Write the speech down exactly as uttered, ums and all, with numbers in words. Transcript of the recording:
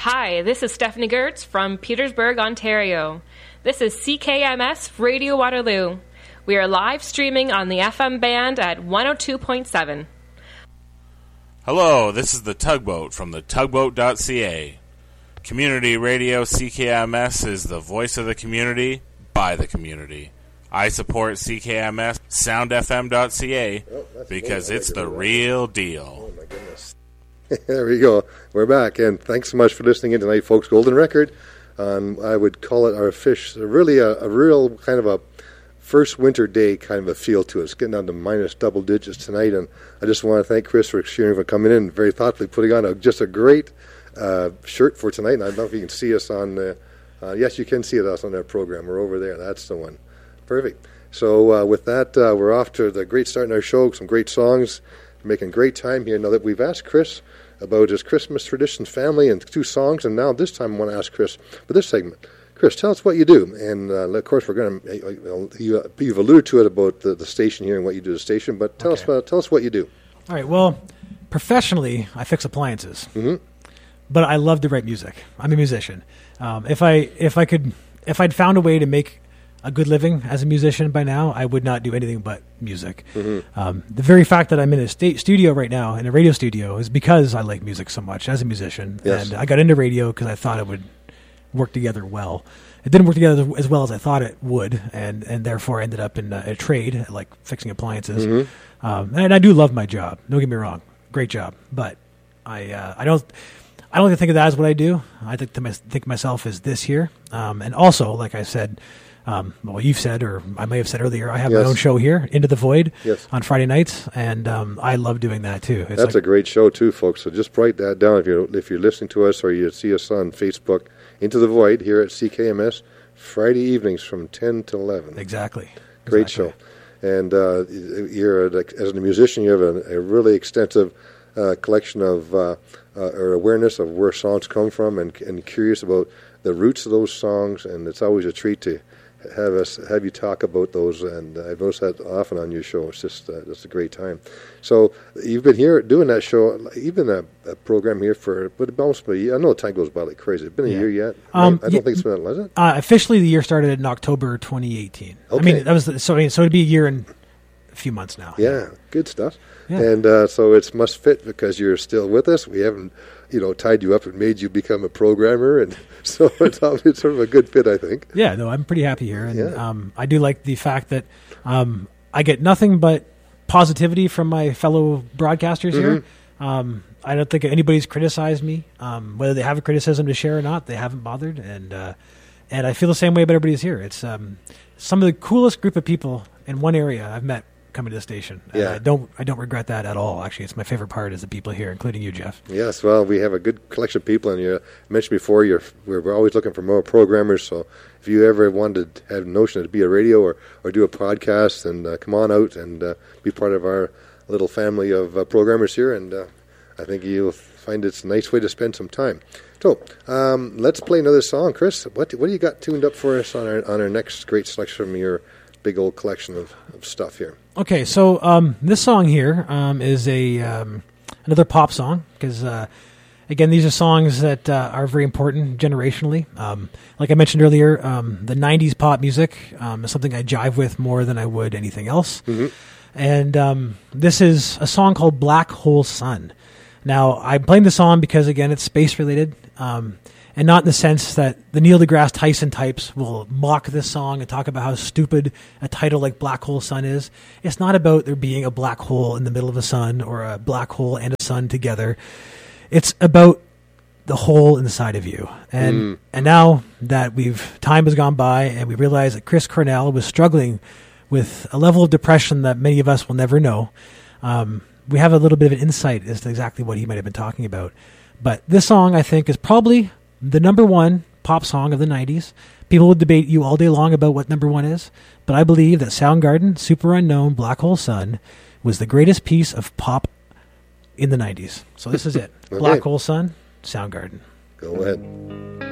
Hi, this is Stephanie Gertz from Petersburg, Ontario. This is C K M S Radio Waterloo. We are live streaming on the F M band at one oh two point seven. Hello, this is the Tugboat from the tugboat dot c a. Community Radio C K M S is the voice of the community, by the community. I support C K M S sound f m dot c a oh, because it's the real deal. Oh, my goodness. There we go. We're back, and thanks so much for listening in tonight, folks. Golden Record. Um, I would call it our fish, really a, a real kind of a first winter day kind of a feel to it. It's getting down to minus double digits tonight, and I just want to thank Chris for Shearing for coming in and very thoughtfully putting on a, just a great uh, shirt for tonight. And I don't know if you can see us on, uh, uh, yes, you can see us on our program. We're over there. That's the one. Perfect. So uh, with that, uh, we're off to the great start in our show, some great songs, making great time here. Now that we've asked Chris about his Christmas traditions, family, and two songs, and now this time I want to ask Chris for this segment. Chris, tell us what you do, and uh, of course we're going to. You, you've alluded to it about the, the station here and what you do at the station, but tell okay. us uh, tell us what you do. All right. Well, professionally, I fix appliances, mm-hmm. but I love to write music. I'm a musician. Um, if I if I could if I'd found a way to make a good living as a musician by now, I would not do anything but music. Mm-hmm. Um, the very fact that I'm in a sta- studio right now, in a radio studio, is because I like music so much as a musician. Yes. And I got into radio because I thought it would work together well. It didn't work together as well as I thought it would, and, and therefore I ended up in a, a trade, like fixing appliances. Mm-hmm. Um, and I do love my job. Don't get me wrong. Great job. But I uh, I don't... I don't think of that as what I do. I think to my, think of myself as this here. Um, and also, like I said, Um, well, you've said, or I may have said earlier, I have yes. my own show here, Into the Void, yes. on Friday nights, and um, I love doing that too. It's That's like, a great show too, folks. So just write that down if you're if you're listening to us or you see us on Facebook. Into the Void here at C K M S, Friday evenings from ten to eleven. Exactly. Great exactly. show. And uh, you're like, as a musician, you have a, a really extensive uh, collection of uh, uh, or awareness of where songs come from, and and curious about the roots of those songs. And it's always a treat to have us have you talk about those, and I've noticed that often on your show. It's just uh, it's a great time. So you've been here doing that show, even a, a program here for, but it almost be. I know time goes by like crazy. It's been a yeah. year yet. Um, I don't yeah, think it's been. Was it? Uh, officially, the year started in October twenty eighteen. Okay. I mean, that was the, so. I mean, so it'd be a year and a few months now. Yeah, good stuff. Yeah. And uh, so it's must fit because you're still with us. We haven't, you know, tied you up and made you become a programmer, and so it's, it's sort of a good fit, I think. Yeah, no, I'm pretty happy here, and yeah. um, I do like the fact that um, I get nothing but positivity from my fellow broadcasters mm-hmm. here. Um, I don't think anybody's criticized me, um, whether they have a criticism to share or not. They haven't bothered, and uh, and I feel the same way about everybody's here. It's um, some of the coolest group of people in one area I've met coming to the station. Yeah. Uh, I don't I don't regret that at all. Actually, it's my favorite part is the people here, including you, Jeff. Yes, well, we have a good collection of people, and you mentioned before you're we're, we're always looking for more programmers. So if you ever wanted to have a notion to be a radio or, or do a podcast, then uh, come on out and uh, be part of our little family of uh, programmers here, and uh, I think you'll find it's a nice way to spend some time. So um, let's play another song, Chris. What what do you got tuned up for us on our on our next great selection from your big old collection of, of stuff here? Okay, so um, this song here um, is a um, another pop song because, uh, again, these are songs that uh, are very important generationally. Um, like I mentioned earlier, um, the nineties pop music um, is something I jive with more than I would anything else. Mm-hmm. And um, this is a song called Black Hole Sun. Now, I'm playing this song because, again, it's space-related. Um And not in the sense that the Neil deGrasse Tyson types will mock this song and talk about how stupid a title like Black Hole Sun is. It's not about there being a black hole in the middle of a sun or a black hole and a sun together. It's about the hole inside of you. And mm. and now that we've time has gone by and we realize that Chris Cornell was struggling with a level of depression that many of us will never know, um, we have a little bit of an insight as to exactly what he might have been talking about. But this song, I think, is probably the number one pop song of the nineties. People would debate you all day long about what number one is, but I believe that Soundgarden, Super Unknown, Black Hole Sun was the greatest piece of pop in the nineties. So this is it. Okay. Black Hole Sun, Soundgarden. Go ahead.